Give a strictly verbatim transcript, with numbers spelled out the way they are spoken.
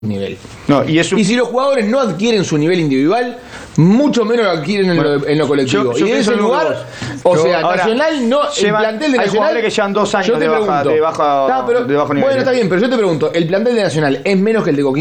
nivel. No, y, eso... y si los jugadores no adquieren su nivel individual, mucho menos lo adquieren en, bueno, lo, en lo colectivo. Yo, yo y en ese lugar, o sea, yo, Nacional no, llevan, el plantel de hay Nacional. jugadores que llevan dos años yo te de, pregunto, baja, de, baja, está, pero, de bajo nivel. Bueno, está bien, pero yo te pregunto, ¿el plantel de Nacional es menos que el de Coquimbo?